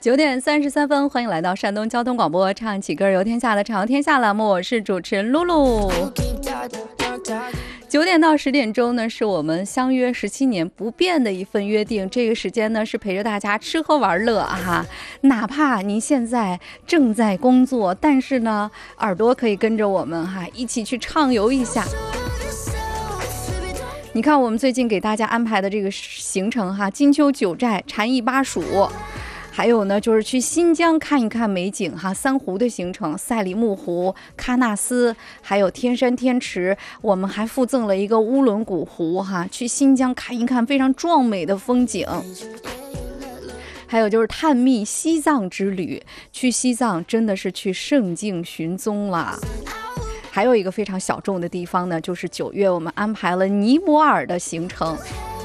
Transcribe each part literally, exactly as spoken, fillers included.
九点三十三分，欢迎来到山东交通广播唱起歌游天下的唱游天下栏目，我是主持人露露。九点到十点钟呢，是我们相约十七年不变的一份约定。这个时间呢，是陪着大家吃喝玩乐啊，哪怕您现在正在工作，但是呢，耳朵可以跟着我们哈，一起去畅游一下。你看，我们最近给大家安排的这个行程哈，金秋九寨、禅意巴蜀。还有呢，就是去新疆看一看美景哈，三湖的行程，赛里木湖、喀纳斯，还有天山天池，我们还附赠了一个乌伦古湖哈，去新疆看一看非常壮美的风景。还有就是探秘西藏之旅，去西藏真的是去圣境寻踪了。还有一个非常小众的地方呢，就是九月我们安排了尼泊尔的行程。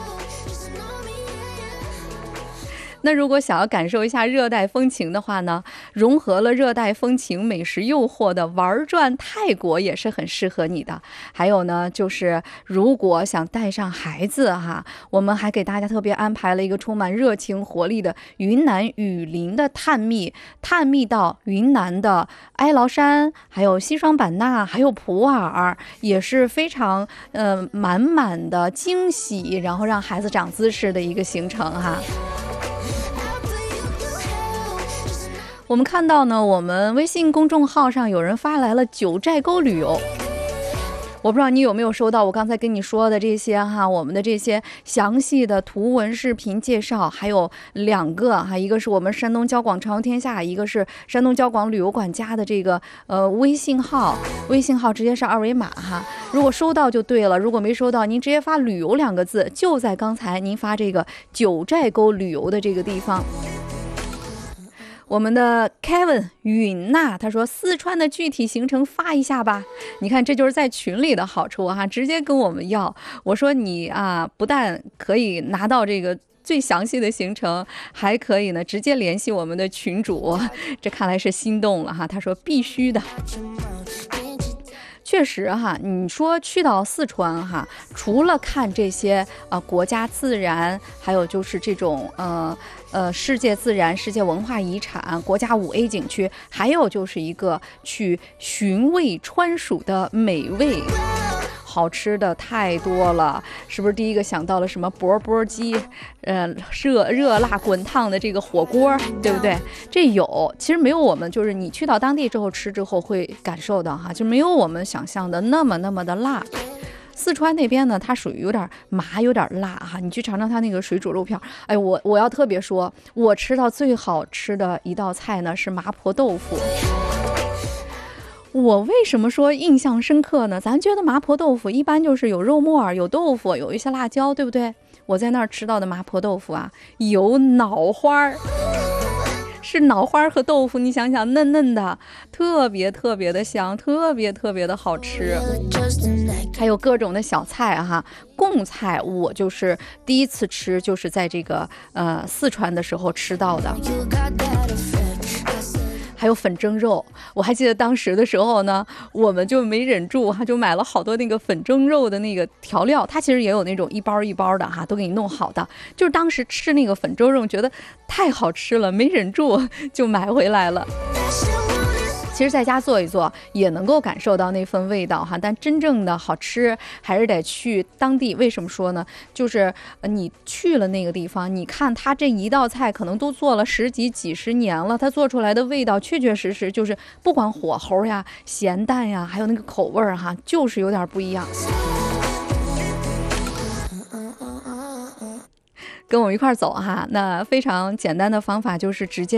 那如果想要感受一下热带风情的话呢，融合了热带风情美食诱惑的玩转泰国也是很适合你的。还有呢，就是如果想带上孩子哈，我们还给大家特别安排了一个充满热情活力的云南雨林的探秘，探秘到云南的哀牢山，还有西双版纳，还有普洱，也是非常呃满满的惊喜，然后让孩子长姿势的一个行程哈。我们看到呢，我们微信公众号上有人发来了九寨沟旅游，我不知道你有没有收到我刚才跟你说的这些哈，我们的这些详细的图文视频介绍，还有两个哈，一个是我们山东交广畅游天下，一个是山东交广旅游管家的这个呃微信号，微信号直接是二维码哈，如果收到就对了，如果没收到，您直接发旅游两个字，就在刚才您发这个九寨沟旅游的这个地方。我们的 Kevin 允娜他说四川的具体行程发一下吧，你看这就是在群里的好处哈，直接跟我们要。我说你啊，不但可以拿到这个最详细的行程，还可以呢直接联系我们的群主，这看来是心动了哈。他说必须的。确实哈，你说去到四川哈，除了看这些呃国家自然，还有就是这种呃呃世界自然、世界文化遗产、国家五 A 景区，还有就是一个去寻味川蜀的美味。好吃的太多了，是不是第一个想到了什么钵钵鸡，呃，热热辣滚烫的这个火锅，对不对？这有，其实没有我们就是你去到当地之后吃之后会感受到哈，就没有我们想象的那么那么的辣。四川那边呢，它属于有点麻，有点辣哈。你去尝尝它那个水煮肉片，哎，我我要特别说，我吃到最好吃的一道菜呢是麻婆豆腐。我为什么说印象深刻呢？咱觉得麻婆豆腐一般就是有肉末、有豆腐、有一些辣椒，对不对？我在那儿吃到的麻婆豆腐啊，有脑花，是脑花和豆腐，你想想嫩嫩的，特别特别的香，特别特别的好吃。还有各种的小菜哈，贡菜我就是第一次吃，就是在这个呃四川的时候吃到的。还有粉蒸肉，我还记得当时的时候呢，我们就没忍住哈，就买了好多那个粉蒸肉的那个调料，它其实也有那种一包一包的哈，都给你弄好的。就是当时吃那个粉蒸肉，觉得太好吃了，没忍住就买回来了。其实在家做一做也能够感受到那份味道哈，但真正的好吃还是得去当地。为什么说呢？就是你去了那个地方，你看它这一道菜可能都做了十几几十年了，它做出来的味道确确实实就是不管火候呀、咸淡呀，还有那个口味哈，就是有点不一样。跟我们一块走哈，那非常简单的方法就是直接